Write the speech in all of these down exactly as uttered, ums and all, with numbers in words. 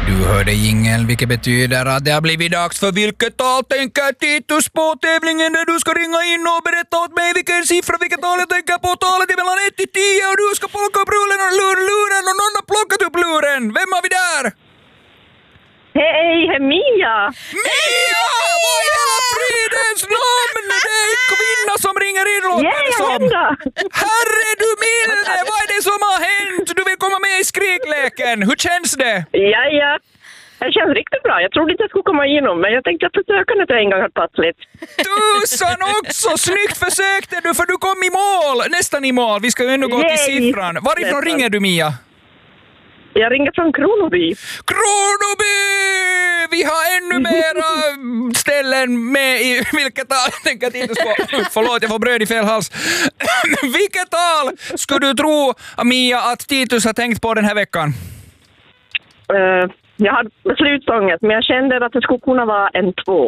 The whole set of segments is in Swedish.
Du hörde jingeln, vilket betyder att det har blivit dags för vilket tal tänker Titus på tävlingen där du ska ringa in och berätta åt mig vilken siffra, vilket tal jag tänker på. Talet är mellan ett till tio och du ska plocka upp luren och lur, luren och någon har plockat upp luren. Vem har vi där? Hej, hej Mia! Mia! Vad i hela fridens namn? Det är en kvinna som ringer in, låter Hej, det som. Hända! Herre du milde, vad är det som har hänt? Du vill komma med i skrikleken. Hur känns det? Ja, ja. Det känns riktigt bra. Jag trodde inte jag skulle komma igenom, men jag tänkte att försöka när det en gång har passligt. Tusan också! Snyggt försökte du, för du kom i mål. Nästan i mål. Vi ska ju ändå gå till Yay! siffran. Varifrån Nästan. ringer du, Mia? Jag ringer från Kronoby. Kronoby! Vi har ännu mera ställen med i vilket tal jag tänker titta på. Förlåt, jag får bröd i fel hals. Vilket tal skulle du tro, Mia, att Titus har tänkt på den här veckan? Uh, jag hade beslutsångest, men jag kände att det skulle kunna vara en två.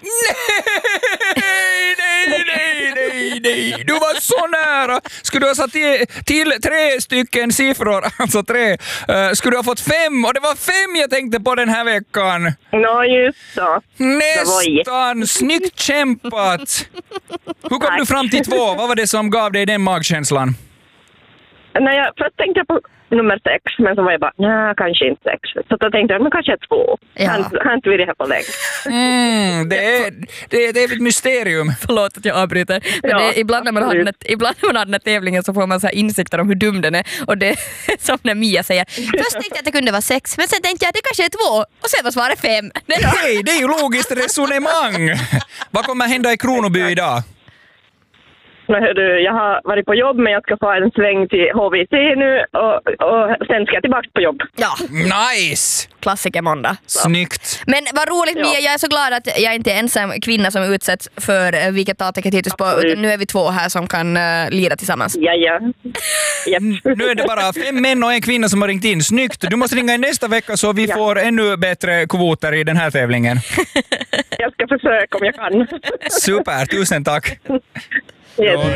Nej, nej, nej, nej, nej. Du var så nära. Skulle du ha satt till, till tre stycken siffror, alltså tre, uh, skulle du ha fått fem, och det var fem jag tänkte på den här veckan. Nå, just så. Nästan, snyggt kämpat. Hur kom Tack. du fram till två? Vad var det som gav dig den magkänslan? När jag, först tänkte jag på nummer sex, men så var jag bara, nej, kanske inte sex. Så då tänkte jag, men kanske två. Ja. Han har inte vid det här på länge. Mm, det, är, det, är, det är ett mysterium. Förlåt att jag avbryter. Men Ja, det är, ibland, när man har den, absolut. här- ibland när man har den här tävlingen så får man så här insikter om hur dum den är. Och det är som när Mia säger, först tänkte jag att det kunde vara sex, men sen tänkte jag att det kanske är två. Och sen var svaret fem. Det är då. Hej, det är ju logiskt resonemang. Vad kommer hända i Kronoby idag? Men hördu, jag har varit på jobb, men jag ska få en sväng till H V C nu och, och sen ska jag tillbaka på jobb. Ja, Nice! klassiker måndag. Snyggt. Men vad roligt Ja. Mia, jag är så glad att jag inte är ensam kvinna som utsätts för eh, vilket tal tänker Titus på. Absolut. Utan nu är vi två här som kan uh, lira tillsammans. Ja, ja. Japp. Nu är det bara fem män och en kvinna som har ringt in. Snyggt. Du måste ringa in nästa vecka så vi Ja. får ännu bättre kvoter i den här tävlingen. Jag ska försöka om jag kan. Super, tusen tack. Yes.